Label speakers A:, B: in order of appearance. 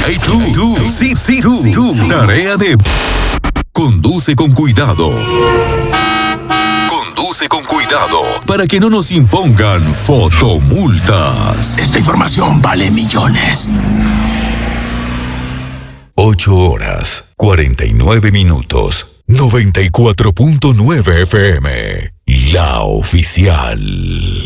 A: Hey, tú. Sí, tú. Tarea de... Conduce con cuidado. Conduce con cuidado para que no nos impongan fotomultas.
B: Esta información vale millones.
A: 8 horas, 49 minutos, 94.9 FM, la oficial.